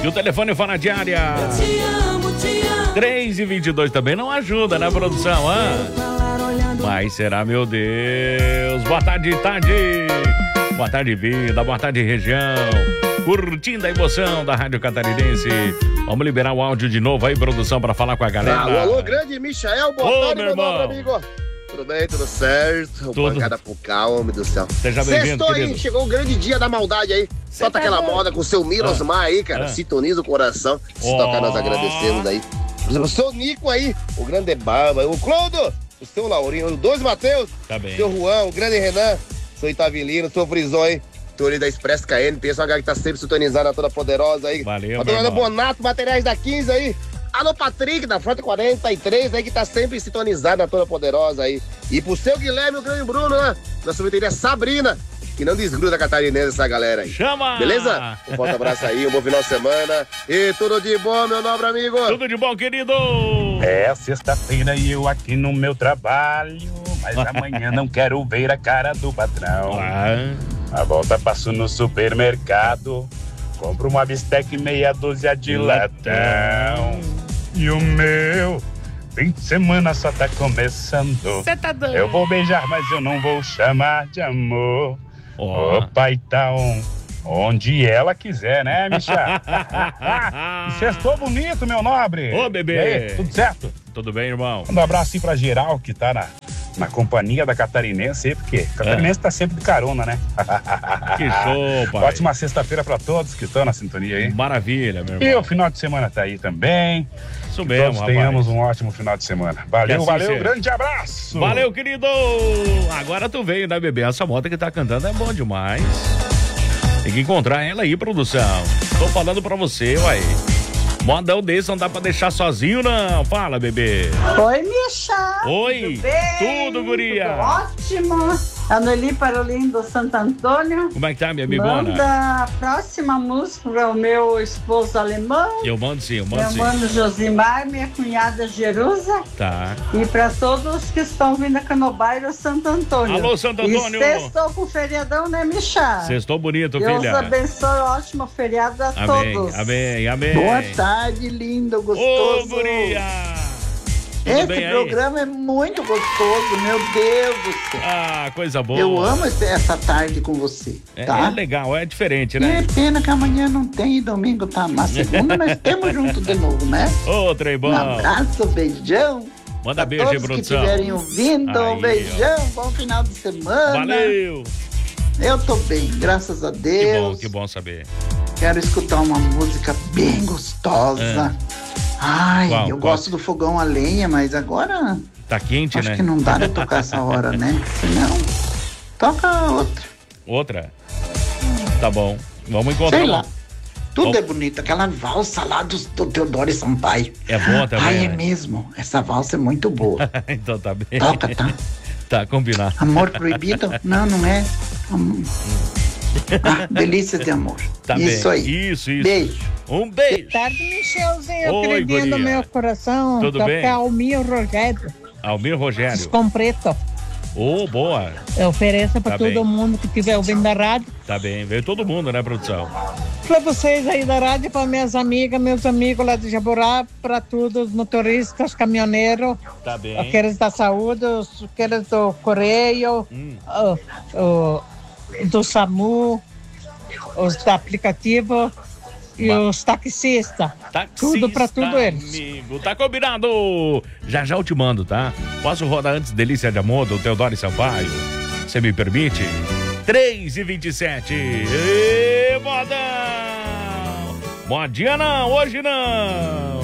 E o telefone fora de área. 3h22 também não ajuda, né, produção? Mas será, meu Deus? Boa tarde, tarde. Boa tarde, vida. Boa tarde, região. Curtindo a emoção da Rádio Catarinense. Vamos liberar o áudio de novo aí, produção, para falar com a galera. Alô, grande Michael. Boa tarde, meu nobre amigo. Tudo bem, tudo certo? Bancada pro calma, homem do céu. Seja bem-vindo, querido. Aí, chegou o grande dia da maldade aí. Solta aquela moda com o seu Mirosmar aí, cara. Sintoniza o coração. Se tocar, nós agradecemos aí. O seu Nico aí, o grande Barba, o Clodo, o seu Laurinho, os dois Matheus, o seu Juan, o grande Renan, o seu Itavilino, o seu Frisão aí. Torre da Express KN, pessoal que tá sempre sintonizado, toda poderosa aí. Valeu, Patrulha Bonato, materiais da 15 aí. Alô, Patrick, da Frota 43 aí, que tá sempre sintonizado na Toda Poderosa aí. E pro seu Guilherme, o grande Bruno, né? Da sorveteria Sabrina, que não desgruda a catarinense essa galera aí. Chama! Beleza? Um forte abraço aí, um bom final de semana. E tudo de bom, meu nobre amigo. Tudo de bom, querido. É sexta-feira e eu aqui no meu trabalho, mas amanhã não quero ver a cara do patrão. A volta passo no supermercado, compro uma bistec e meia dúzia de latão. E o meu fim de semana só tá começando. Cê tá doido. Eu vou beijar, mas eu não vou chamar de amor. Opa, então, onde ela quiser, né, Micha? Sextou bonito, meu nobre. Ô, bebê. E aí, tudo certo? Tudo bem, irmão? Um abraço aí pra geral que tá na companhia da Catarinense aí, porque Catarinense tá sempre de carona, né? Que show, pai. Ótima sexta-feira pra todos que estão na sintonia aí. Maravilha, meu irmão. E o final de semana tá aí também. Isso que mesmo, todos rapaz. tenhamos um ótimo final de semana. Valeu, assim valeu, seja. grande abraço. Valeu, querido. Agora tu veio, né, bebê? Essa moto que tá cantando é bom demais. Tem que encontrar ela aí, produção. Tô falando pra você, uai. Modão desse não dá pra deixar sozinho, não. Fala, bebê. Oi, Micha. Oi. Tudo bem? Tudo, guria. Tudo ótimo. Aneli Parolin do Santo Antônio. Como é que tá, minha bigona? Manda a próxima música para o meu esposo alemão. Eu mando sim, eu mando meu sim. mano Josimar, minha cunhada Jerusa. Tá. E para todos que estão vindo aqui no bairro Santo Antônio. Alô, Santo Antônio. E sextou com o feriadão, né, Micha? Sextou bonito, Deus filha. abençoe, ótimo feriado a Amém, todos. amém, amém. Boa tarde, lindo, gostoso. Ô, guria. Esse bem aí? programa é muito gostoso, meu Deus do céu. Ah, coisa boa. Eu amo essa tarde com você, tá? É legal, é diferente, né? É pena que amanhã não tem e domingo tá. Mas segunda nós temos junto de novo, né? Ô, trem bom. Um abraço, beijão. Manda pra beijo aí, todos produção. que estiverem ouvindo, Aí, um beijão, bom final de semana. Valeu. Eu tô bem, graças a Deus. Que bom saber. Quero escutar uma música bem gostosa. Ai, Qual? eu gosto do fogão a lenha, mas agora Tá quente, acho né? que não dá pra tocar essa hora, né? Senão, toca outra. Outra? Tá bom. Vamos encontrar Sei uma. lá. Tudo é bonito, aquela valsa lá do Teodoro Sampaio. É boa também, Ai, é né? mesmo. Essa valsa é muito boa. Então tá bem. Toca, tá? Tá, combinado. Amor proibido? Não, não é. Delícias de amor. Tá isso bem. aí. Isso. Beijo. Um beijo. Boa tarde, Michelzinho, Oi, queridinho do guria. meu coração. Tudo Toca bem? Almir Rogério, Almir Rogério. Descompleto. Ô, boa. Eu ofereço pra Tá todo bem. mundo que estiver ouvindo a rádio. Tá bem. Veio todo mundo, né, produção? Pra vocês aí da rádio, pra minhas amigas, meus amigos lá de Jaborá, pra todos os motoristas, caminhoneiros, Tá bem. aqueles da saúde, aqueles do Correio, do SAMU, os do aplicativo e os taxistas. Tudo pra tudo eles. Amigo, tá combinado. Já já eu te mando, tá? Posso rodar antes Delícia de Amor do Teodoro Sampaio? Você me permite? 3h27. Ê, modão! Modinha não, hoje não!